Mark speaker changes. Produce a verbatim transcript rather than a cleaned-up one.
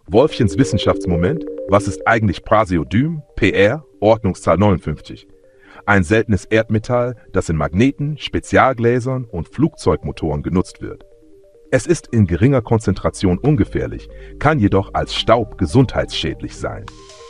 Speaker 1: Wolfchens Wissenschaftsmoment: Was ist eigentlich Praseodym? P R, Ordnungszahl neunundfünfzig. Ein seltenes Erdmetall, das in Magneten, Spezialgläsern und Flugzeugmotoren genutzt wird. Es ist in geringer Konzentration ungefährlich, kann jedoch als Staub gesundheitsschädlich sein.